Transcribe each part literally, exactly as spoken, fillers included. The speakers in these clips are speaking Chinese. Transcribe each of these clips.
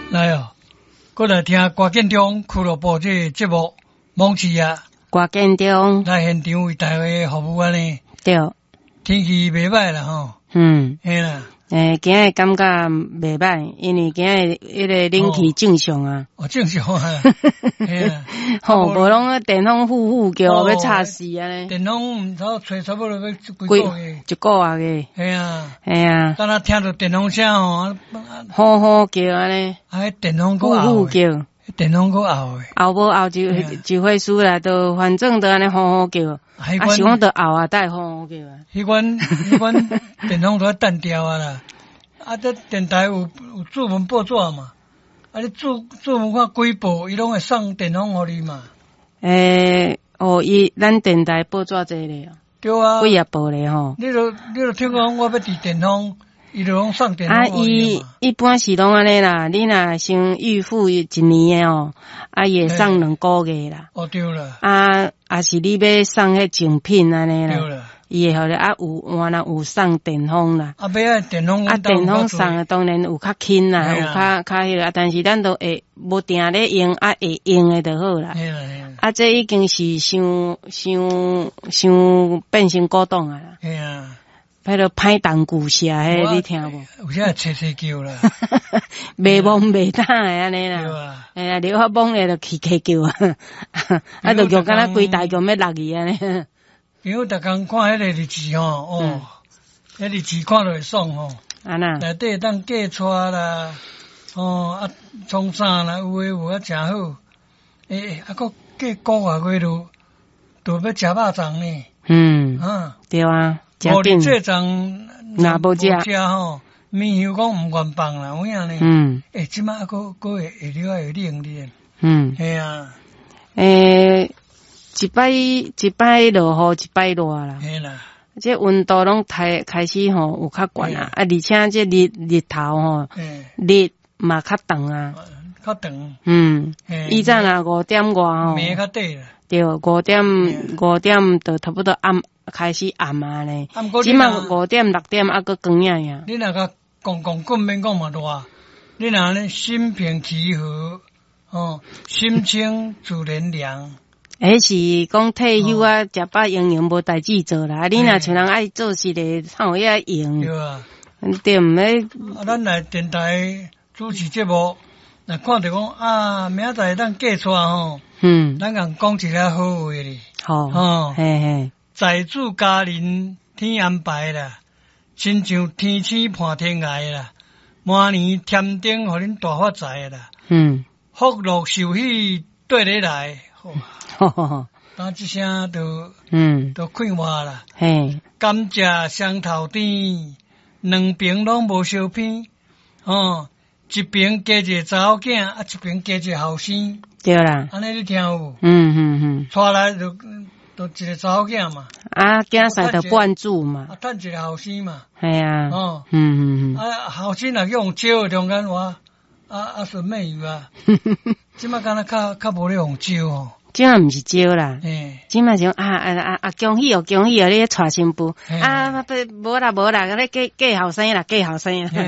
来哦，过来听郭建中俱乐部这个节目，蒙市啊， 郭建中来现场为大家服务安尼。 对， 天气袂歹啦吼， 嗯， 嘿啦， 诶，今日感觉袂歹，因为今日迄个冷气正常啊， 哦正常啊，嘿啦， 吼，无拢个电风呼呼叫要吵死啊咧， 电风差吹差不多要几个几月， 一个月个， 嘿啊， 嘿啊， 当咱听到电风声吼， 呼呼叫安尼， 啊，电风呼搁呼后的， 叫， 电风搁后的， 后无后就就会输啦，都反正都安尼呼呼叫，啊是讲都后啊带呼呼叫啊， 迄款迄款电风都要单调啊啦。啊，这电台有有注文报纸嘛？啊，你注注文看几部，伊拢会送电风互你嘛？ 诶，哦，伊咱电台报纸这咧， 对啊， 几啊报咧吼。 你著你著听讲我要伫电风，伊著拢送电啊， 风互你伊嘛。 一般是拢安尼啦，你若先预付一年的哦，啊，伊会送两个月啦。 哦，对啦， 啊，啊是你要送迄精品安尼啦， 对啦。 伊会互你啊有原来有送电风啦。 啊，要爱电风， 啊，电风送的当然有较轻啦，有啊较较迄个，但是咱都会无定咧用，啊会用的就好啦。 嘿啦嘿啦， 啊，这已经是伤伤伤变成古董啊啦。 嘿啊， 迄个歹当古社迄，你听无？ 有些切切叫啦， 袂摸袂打的安尼对啦。 啊， 哎呀，你我摸咧就起起叫啊，啊，就叫敢若规大叫要落去安尼。 因为逐工看迄个日志吼，哦，迄日志看落会爽吼。 安那？ 内底当芥菜啦，哦啊葱啥啦，有诶有啊诚好。诶、欸，啊个过个月月都都要食肉粽呢。 嗯， 啊， 对啊，真无紧。 这粽若无食食吼，面香讲毋愿放啦，有影呢？ 嗯， 诶、欸，即摆啊个个会会了会冷冷。 嗯， 系啊， 诶，一摆一摆落雨，一摆热啦。 系啦， 这温度拢开开始吼有较悬啊，啊，而且这日日头吼，日嘛较长啊。 较长。 嗯，以前啊五点外吼， 暝较短啦。 对，五点五点就差不多暗开始暗啊咧。即马五点六点还佫光呀呀。 你若甲公公棍免讲嘛热，你若咧心平气和，哦，心清自然凉。 迄是讲退休啊，食饱营营无代志做啦。你若像人爱做事咧，啥有遐用？ 对啊， 对毋咧？ 啊，咱来电台主持节目，若看着讲啊，明仔载咱嫁出吼， 嗯， 咱共讲一个好话哩。 好， 哦， 嘿嘿， 财主家人天安排啦，亲像天星判天涯啦，明年添丁互恁大发财啦， 嗯， 福禄寿喜对你来。 好好好， 当一声都嗯， 都快活啦。 嘿， 甘蔗双头甜，两边拢无相偏。哦，一边加一个查某囝，啊，一边加一个后生。 对啦， 安尼你听有无？ 嗯嗯嗯， 带来就就一个查某囝嘛。 啊，囝婿就半注嘛， 啊，趁一个后生嘛。 系啊， 哦， 嗯嗯嗯， 啊，后生若用招中间话，啊啊顺美有啊。即摆敢若较较无咧用招吼。 即嘛毋是招啦， 诶， 即嘛是啊啊啊啊恭喜哦恭喜哦，你娶新妇啊，不无啦无啦，你嫁嫁后生啦嫁后生啦，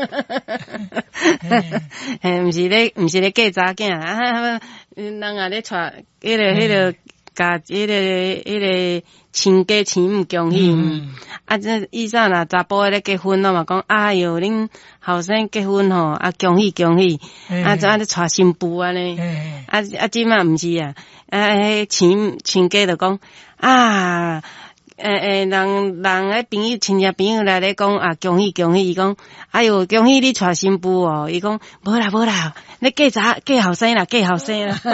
嘿，毋是咧毋是咧嫁查囝啊，人啊咧娶迄个迄个甲迄个迄个亲家亲母恭喜，啊这以前啦查甫咧结婚了嘛，讲哎哟恁后生结婚吼啊恭喜恭喜，啊怎啊咧娶新妇安尼，啊啊即嘛毋是啊。啊，迄亲亲家就讲啊，诶诶，人人迄朋友亲戚朋友来咧讲啊，恭喜恭喜！伊讲，哎哟，恭喜你娶新妇哦！伊讲，无啦无啦，你嫁查嫁后生啦，嫁后生啦，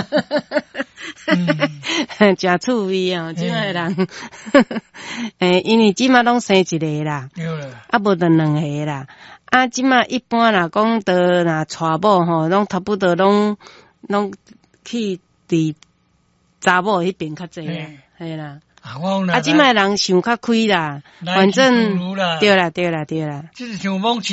真趣味哦！即卖人，诶，因为即卖拢生一个啦，啊无得两个啦，啊即卖一般啦讲得若娶某吼，拢差不多拢拢去伫。查某迄边较济啦，系啦。啊，即摆人想较开啦，反正对啦，对啦，对啦。 即是像往